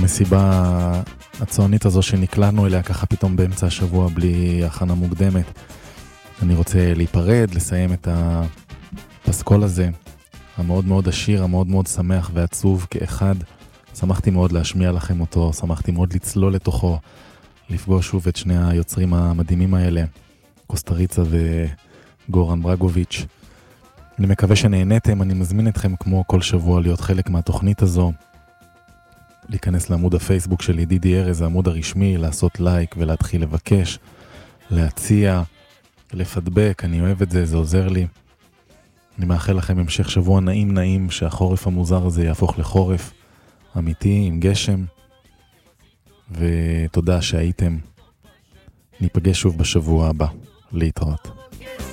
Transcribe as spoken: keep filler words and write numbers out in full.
המסיבה הצוענית הזו שנקלענו אליה ככה פתאום באמצע השבוע בלי הכנה מוקדמת. אני רוצה להיפרד, לסיים את הפסקול הזה, המאוד מאוד עשיר, המאוד מאוד שמח ועצוב כאחד. שמחתי מאוד להשמיע לכם אותו, שמחתי מאוד לצלול לתוכו, לפגוש שוב את שני היוצרים המדהימים האלה, קוסטריצה וגורן ברגוביץ'. אני מקווה שנהניתם, אני מזמין אתכם כמו כל שבוע להיות חלק מהתוכנית הזו, להיכנס לעמוד הפייסבוק שלי, דידי ארז, העמוד הרשמי, לעשות לייק ולהתחיל לבקש, להציע, לפדבק, אני אוהב את זה, זה עוזר לי. אני מאחל לכם המשך שבוע נעים נעים, שהחורף המוזר הזה יהפוך לחורף אמיתי עם גשם, ותודה שהייתם. ניפגש שוב בשבוע הבא, להתראות.